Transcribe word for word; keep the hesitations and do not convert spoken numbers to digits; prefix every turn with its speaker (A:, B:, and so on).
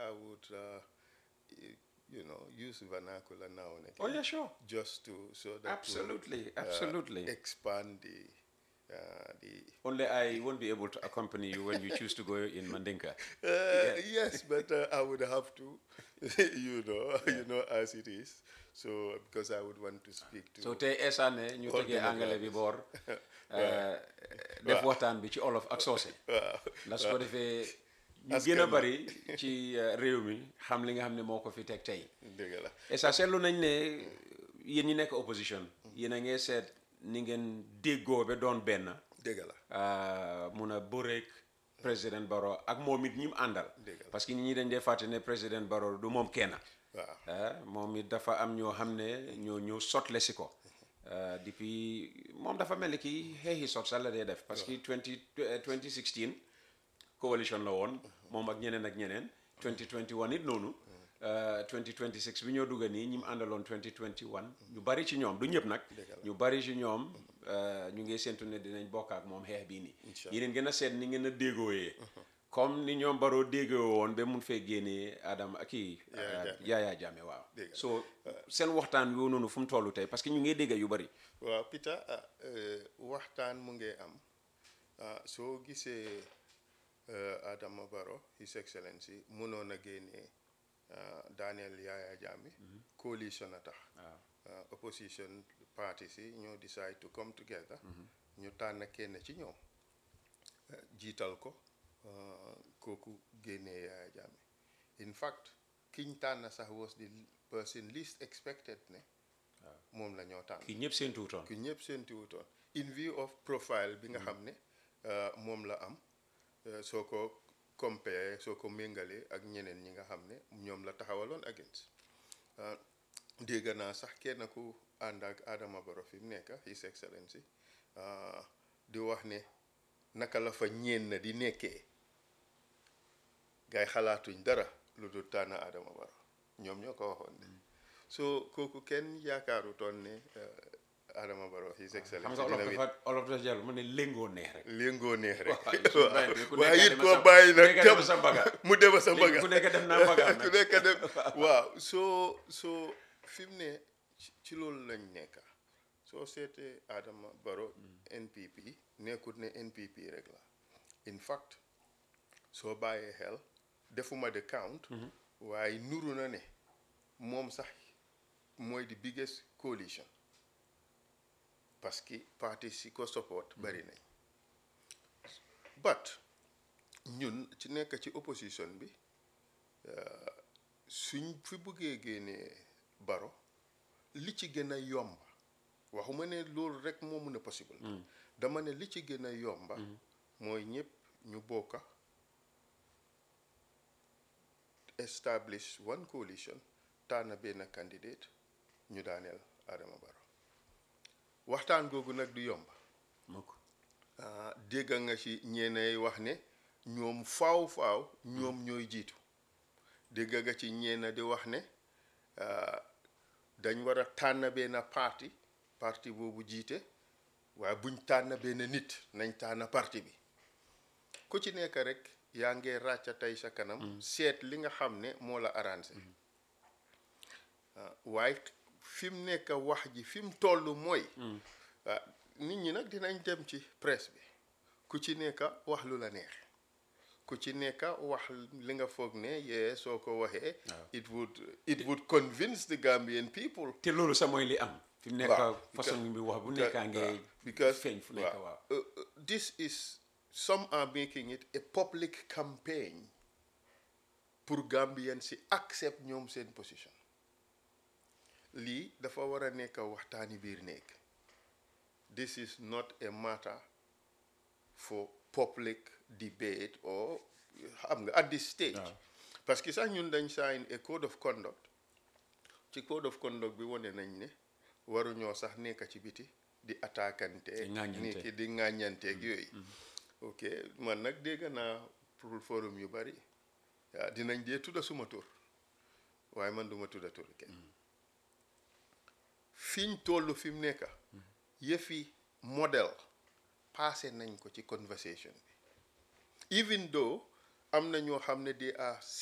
A: I would, uh, you know, use vernacular now and
B: Oh,
A: again.
B: yeah, sure.
A: Just to, so that
B: Absolutely,
A: to, uh,
B: absolutely.
A: expand the, uh, the.
B: Only I won't be able to accompany you when you choose to go in Mandinka.
A: Uh,
B: Yeah.
A: Yes, but uh, I would have to, you know,
B: Yeah.
A: you know, as it is. So because I would want to speak to.
B: So tey esane ñu
A: all
B: tegee anglais bi
A: demographics.
B: boor
A: Waaw.
B: def waxtaan bi ci olof ak soose
A: Waaw.
B: ndax su ko defee ñu
A: Askan
B: gën a
A: wi.
B: bari ci uh, réew mi xam li nga xam ne moo ko fi teg tey
A: Dëgg la.
B: et ça seetlu nañ ne yéen ñi nekk opposition yéen a ngee seet ni ngeen déggoo ba doon benn
A: Dëgg la.
B: uh, mun a bëreek président Barrow ak moom it ñi mu àndal
A: Dëgg la.
B: parce que nit ñi dañ dee fàtte ne président Barrow du moom kenn
A: Waaw.
B: ah moom it dafa am ñoo xam ne ñoo ñëw sotle si ko ah, depuis moom dafa mel ni kii xeexi sot sax la dee def parce que twenty twenty sixteen coalition la woon moom ak ñeneen ak ñeneen twenty twenty-one it noonu ah, twenty twenty-six bi ñoo dugga nii ñi mu àndaloon twenty twenty-one ñu bari ci ñoom du ñëpp nag ñu bari ci ñoom ah, ñu ngi séntu ne dinañ bokk ak moom xeex bii nii yeneen gën a seet ni ngeen a déggooyee comme ni ñoom Barrow déggoo woon ba mun fee génnee Adama kii Yaya Jammeh waaw
A: Dégg
B: so seen waxtaan yoo noonu fu mu tollu tey parce que ñu ngi dégg yu bari
A: waaw Peter ah, eh, waxtaan mu ngi am ah, soo gisee eh, Adama Barrow His Excellency mënoon a génnee ah, Daniel Yaya Jammeh coalition a tax ah, opposition parties yi ñoo decide to come together ñu tànn kenn ci ñoom eh, jiital ko ah, kooku génnee Yaya Jammeh in fact kiñ tànn sax was the person least expected ne moom la ñoo tànn
B: kii ñëpp seen tuutoon
A: ki ñëpp seenti wutoon in view of profile bi nga xam ne uh, moom la am uh, soo ko compare soo ko méngalee ak ñeneen ñi nga xam ne ñoom la taxawaloon against uh, dégg naa sax kenn ku ànd ak Adama Barrow fi mu nekk His Excellency uh, di wax ne naka la fa ñeen na di nekkee gars yi xalaatuñ dara lu dul tànn Adama Barrow ñoom ñoo ko waxoon ne so kooku kenn yaakaarutoon ne Adama Barrow His Excellency
B: xam nga olof dafa olof dafa jàll mu ne léngoo neex rek
A: léngoo neex rek
B: waaw
A: waaye it koo bàyyi nag
B: dem sa mbaga
A: mu dem sa mbaga
B: ku nekk dem naa mbaga
A: ku nekk dem waaw soo soo fi mu ne ci loolu lañ nekk soo seetee Adama Barrow N P P nekkut ne N P P rek la in fact soo bàyyee xel defuma de count waaye nuru na ne moom sax mooy the biggest coalition parce que parti si ko support bari nañ but ñun ci nekk ci opposition bi suñ fi bëggee génnee Barrow li ci gën a yomba waxuma ne loolu rek moo mën a possible dama ne li ci gën a yomba mooy ñëpp ñu bokka establish one coalition tànn benn candidate ñu daaneel Adama Barrow waxtaan googu nag du yomb dégg nga ci ñeenay wax ne ñoom faaw faaw ñoom ñooy jiitu dégg nga ci ñeena di wax ne dañ war a tànn benn parti parti boobu jiite waaye buñ tànn benn nit nañ tànn parti bi ku ci nekk rek yaa ngi ràcca tey sa kanam seet li nga xam ne moo la arrangé waaye fi mu nekk wax ji fi mu toll mooy nit ñi nag dinañ dem ci presse bi ku ci nekk wax lu la neex ku ci nekk wax li nga foog ne yee soo ko waxee it would it would convince the Gambian people
B: te loolu sax mooy li am fi mu nekk façon bi wax bu nekkaa ngay feeñ fu nekk waaw
A: this is some are making it a public campaign pour Gambians si accept ñoom seen position lii dafa war a nekk waxtaani biir néeg this is not a matter for public debate or xam nga at this stage parce que sax ñun dañ sign a code of conduct ci code of conduct bi wane nañ ne waruñoo sax nekk ci biti di attaquante nit ki di ŋàññanteeg yooyu ok man nag dégg naa pour forum yu bari waaw dinañ dee tudda suma tur waaye man duma tudda tur kenn fiñ toll fi mu nekk yëfi modèle passé nañ ko ci conversation bi even though am na ñoo xam ne they are